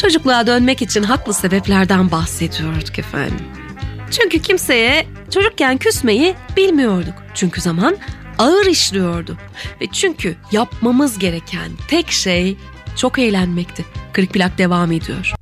Çocukluğa dönmek için haklı sebeplerden bahsediyorduk efendim. Çünkü kimseye çocukken küsmeyi bilmiyorduk. Çünkü zaman ağır işliyordu. Ve çünkü yapmamız gereken tek şey çok eğlenmekti. Kırık Plak devam ediyor.